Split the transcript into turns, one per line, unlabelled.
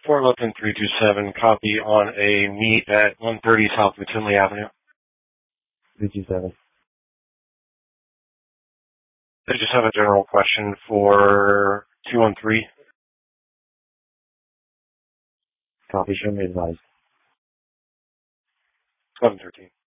Fort Lipton 327, copy on a meet at 130 South McKinley Avenue.
327.
I just have a general question for 213.
Copy, show me advised.
1113.